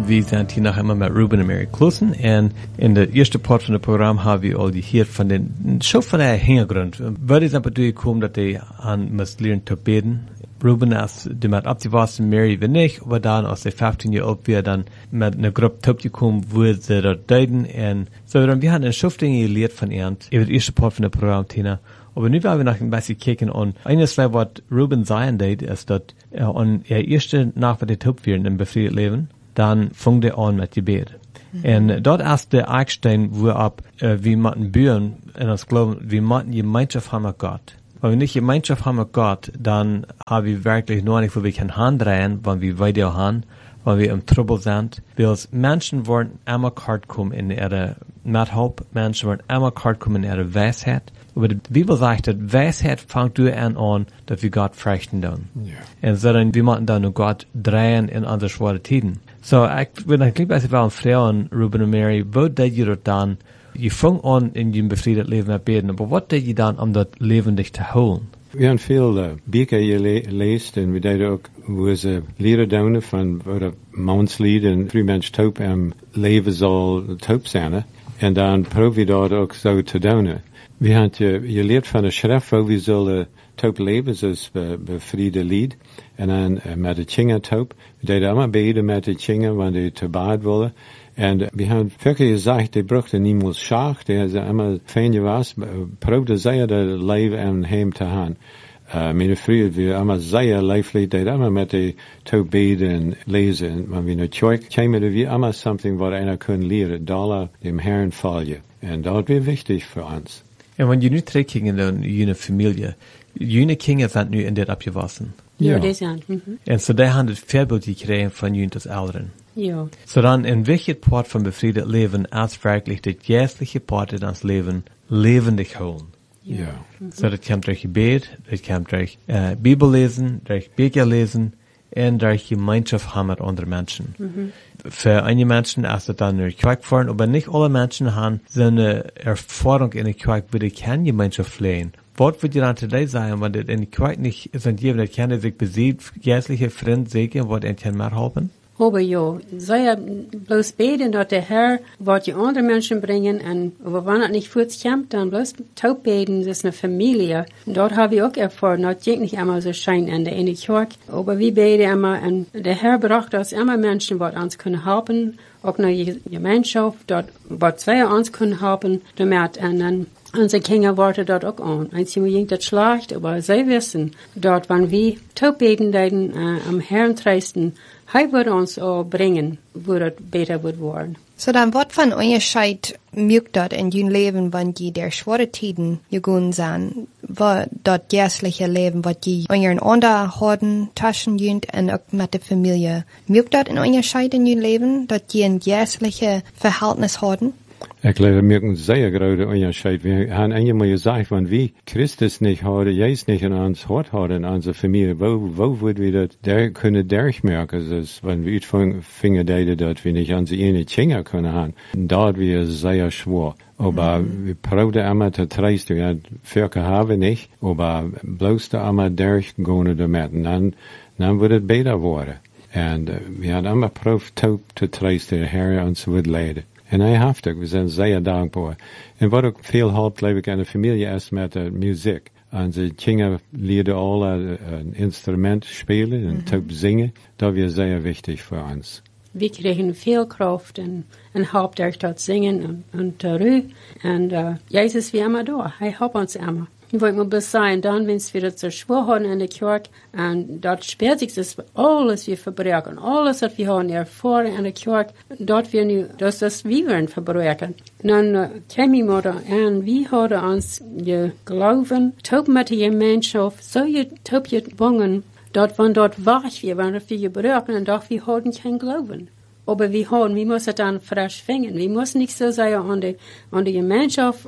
Wir sind hier nachher immer mit Ruben und Mary Clausen. Und in der ersten Part von dem Programm haben wir all die hier von den, schon von der Hintergrund. Würde es aber durchkommen, dass die an muss lernen zu beten. Ruben ist damit abgewachsen, Mary wir nicht, aber dann aus der 15 Jahre alt wir dann mit einer Gruppe zusammengekommen, wo sie dort deuten. Und so, dann wir haben eine Schuftinge gelehrt von ihnen, über die erste Part von dem Programm, Tina. Aber nu wollen wir noch ein bisschen kicken und eines, was Ruben sagen deed, ist, dass an der erste Nacht, was die Taub werden im befriedet Leben, dann fängt er an mit Gebet. Und dort ist der Eckstein, wo wir machen Bühren, in uns glauben, wir machen Gemeinschaft haben mit Gott. Wenn wir nicht Gemeinschaft haben mit Gott, dann haben wir wirklich nur nicht, wo wir keine Hand drehen, wenn wir weiter haben, wenn wir im Trouble sind. Weil Menschen wollen immer kalt kommen in ihre Mithob, Menschen wollen immer kalt kommen in ihre Weisheit. Aber die Bibel sagt, dass Weisheit fängt durch an, dass wir Gott fürchten dann. Ja. Und so dann, wir machen dann nur Gott drehen in unsere schwere Tiden. So, ich würde ein kleines bisschen fragen, Ruben und Mary, wo deed ihr dann? Je fangt an in dem befriedet Leben mit beten, aber was deed ihr dann, das Leben dich zu holen? Wir haben viel Bücher gelesen und wir deden auch, wo sie Lieder doen von, oder Mannslied und früh Mensch taub am Leben soll taub sein. Und dann probieren wir dort auch so zu doen. Wir haben geleerd van de schrift, wo wir sollen taub leben, zoals befriede Lied. En dan met de Tjinger taub. We deden allemaal beden met de Tjinger, wanneer die te bad willen. En we hebben wirklich gesagt, die brachten niemals Schach, die hebben allemaal fijn was, probeerde zij dat leven en heim te gaan. Meine Früher, wir allemaal sehr leiflich, die allemaal met de taub beden en lezen. En wanneer we naar Tjoik kwamen, wir allemaal something wat einer können leren, dollar dem Herrn folgen. En dat weer wichtig für uns. Und wenn ihr nu terugkijkt in jene Familie, jene Kinder sind nu in der abgewachsen. Ja, das sind. Und so die haben das Vorbild gekriegt von jenen des Älteren. Ja. So dann, in welcher Part von befriedet Leben ist wirklich das geistliche Part in das Leben lebendig holen? Ja. So das kommt durch Gebet, das kommt durch Bibel lesen, durch Bücher lesen und durch Gemeinschaft haben mit anderen Menschen. Für einige Menschen ist es dann in der Kirche fahren, aber nicht alle Menschen haben so eine Erfahrung in der Kirche, wo die keine Gemeinschaft pflegen. Was würde ihr dann today sagen, wenn das in der Kirche nicht sind, jemand, der kann sich besiegt, geistliche Freund sägen, was er kann mehr helfen? Aber ja, sei ja bloß beten, dass der Herr, was die anderen Menschen bringen, und wenn das nicht fortkommt, dann bloß taub beten, das ist eine Familie. Und dort habe ich auch erfahren, das geht nicht immer so schein in der Kirche, aber wir beten immer, und der Herr braucht uns immer Menschen, die uns können helfen, auch eine Gemeinschaft, dort, was wir uns können helfen, damit, und dann unsere Kinder warten dort auch an. Einzig ging das schlecht, aber sie wissen, dort, wenn wir taub beten, am Herrn treisten, er wird uns auch bringen, wo das besser wird werden. So dann, was von euer Scheit mögt dort in jün Leben, wenn die der schwere Tiden gegangen sind, was dort geistliche Leben, was die euren Unterhorden, Taschen jünt und auch mit der Familie. Mögt dort in euer Scheit in jün Leben, dort die ein geistliche Verhältnis haben? Ich glaube, wir merken sehr große Unterschied. Wir haben einmal gesagt, wenn wir Christus nicht haben, Jesus nicht in uns Hort haben, in unserer Familie, wo würden wir das, können durchmerken, dass, wenn wir fingen, dass wir nicht unsere eine Kinder können haben. Dort wäre es sehr schwer. Aber wir brauchen immer zu treisten, ja, Völker haben nicht, aber bloß da immer durchgehen damit, und dann wird es besser werden. Und wir haben immer probiert, zu treisten, der Herr uns wird leiden. En hij heeft ook, we zijn zeer dankbaar. En wat ook veel helpt, geloof ik, aan de familie is met de muziek. Onze kinderen leren alle een instrument spelen en taub zingen. Dat is zeer wichtig voor ons. Wir kriegen viel Kraft und helpt durch das Singen und Ruhe. Und Jesus wie immer da. Er hilft uns immer. Ich wollte mal bis sagen, dann, wenn es wieder zu schwer haben in der Kirche, und dort sperrt sich das alles wir verbrechen, alles, was wir haben erfahren in der Kirche, dort wir nu, das wir werden verbrechen. Dann käme ich mal an, wir haben uns geglauben, taub mit der Gemeinschaft, so taub gebungen, dort, wenn dort wach wir, wenn wir gebrechen, und doch wir haben kein Glauben. Aber wir müssen dann frisch fangen. Wir müssen nicht so sehr an die Gemeinschaft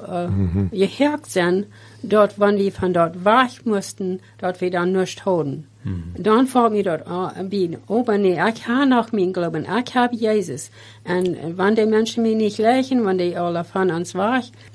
gehört sein, dort, wenn wir von dort wach mussten, dort wir dann nichts haben. Dann fällt mir dort an, aber nee, ich habe noch meinen Glauben, ich habe Jesus. Und wenn die Menschen mich nicht lächeln, wenn die alle von uns wach,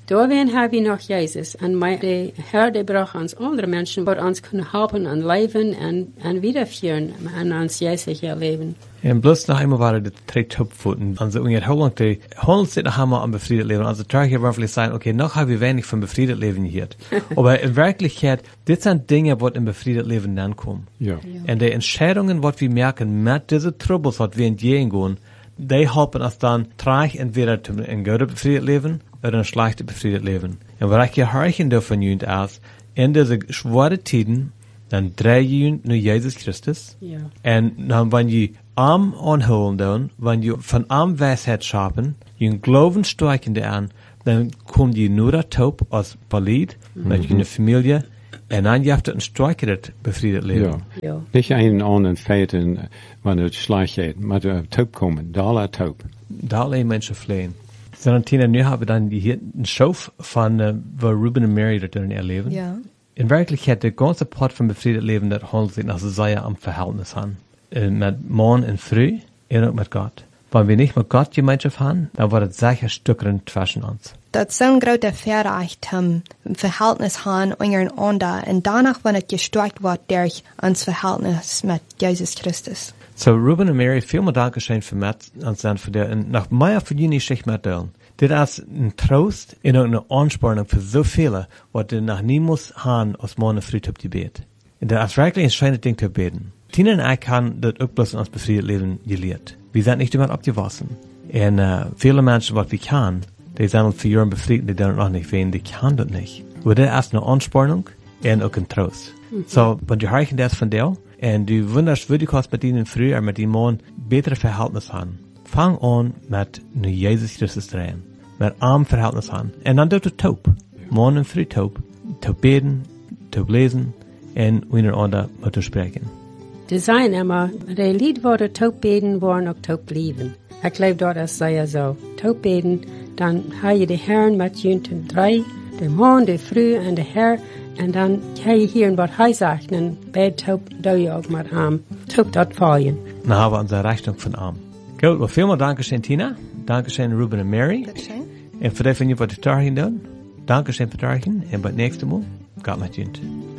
Da habe ich noch Jesus. Und der Herr, der braucht uns andere Menschen, die uns können helfen und leben und wiederführen an uns jetzige Leben. En bloß noch einmal waren die 3 Topfoten. Also, und how lang die 100 haben wir am befriedet Leben. Also, da kann ich vielleicht sagen, okay, noch habe ich wenig von befriedet Leben hier. Aber in Wirklichkeit, das sind Dinge, die im befriedet Leben dann kommen. Ja. Und die Entscheidungen, die wir merken, mit diesen Troubles, die wir entgegengehen, die helfen uns dann, trage entweder zu ein gutes befriedet Leben oder ein schlechtes befriedet Leben. Und was ich gehorchen darf von Jünd aus, in diese schweren Tiden, dann drehe Jünd nur Jesus Christus. Ja. Und dann, wenn ihr Arm anholen dann, wenn ihr von Arm Weisheit schaffen, ihr Glauben stärken an, dann kommt ihr nur der Taub als Valid, mit einer Familie, und dann habt ihr ein stärkeres befriedet Leben. Ja. Ja. Nicht einen anderen Feiten, wenn es schlecht geht, mit der Taub kommen, da aller Taub. Da alle Menschen flehen. Sondern Tina, nu haben wir dann hier einen Schof von, wo Ruben und Mary das dann erleben. Ja. In Wirklichkeit, der ganze Part von befriedet Leben, das handelt sich nach sehr am Verhältnis an. Mit Morgen und Früh, und auch mit Gott. Wenn wir nicht mit Gott Gemeinschaft haben, dann wird es sicher Stückchen zwischen uns. Dat is zo'n grote Verrecht, een verhältnis haben ondereinander en danach, wenn es gestärkt wird durch ons Verhältnis mit Jesus Christus. So, Ruben und Mary, vielmal Dankeschön für Matt und dann für der, und nach meiner Verdienung schicht mit denen. Das ist ein Trost und eine Anspornung für so viele, was du nach niemals haben, als Morgen früh auf die Bet. Und das ist wirklich ein schönes Ding zu beten. Tina und ich haben das auch bloß in uns befriedet Leben gelehrt. Wir sind nicht immer abgewassen. Und viele Menschen, was wir können, die sind für Jahren befriedet, die dann auch nicht wehen, die können das nicht. Aber das ist eine Anspornung und auch ein Trost. So, wenn du hören das von dir, und du wunderst, würde ich mit ihnen früher, mit ihnen morgen bessere Verhältnis haben, fang an mit Jesus Christus drehen, mit arm Verhältnis haben. Und dann dort taub, morgen und früh taub beten, taub lesen, und miteinander mit zu sprechen. Die sagen immer, die Lied worden taub beten, waren auch taub blieben. Ich glaube, das sei ja so. Taub beten, dann habe je die Herren mit Jünten 3, der Morgen, der Früh und der Herr, und dann kann je hören, was er sagt, und bei taub, da ja auch mit Arm, taub dort fallen. Dann haben wir unsere Rechnung von Arm. Gut, well, vielmal Dankeschön, Tina. Dankeschön, Ruben und Mary. Bitteschön. Und für die von ihr, was die Tarchen tun. Dankeschön für Tarchen. Und beim nächsten Mal, Gott mit Jünt.